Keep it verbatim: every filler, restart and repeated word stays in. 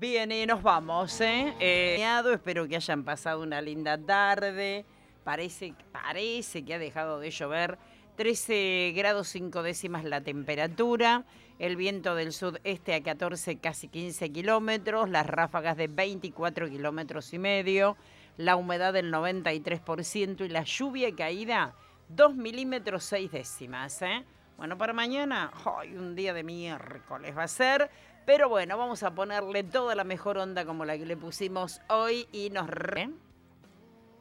Bien, y nos vamos, ¿eh? Eh, Espero que hayan pasado una linda tarde. Parece, parece que ha dejado de llover. trece grados cinco décimas la temperatura. El viento del sudeste a catorce, casi quince kilómetros. Las ráfagas de veinticuatro kilómetros y medio. La humedad del noventa y tres por ciento y la lluvia caída dos milímetros seis décimas, ¿eh? Bueno, para mañana, ¡ay! Un día de miércoles va a ser. Pero bueno, vamos a ponerle toda la mejor onda como la que le pusimos hoy y nos... Re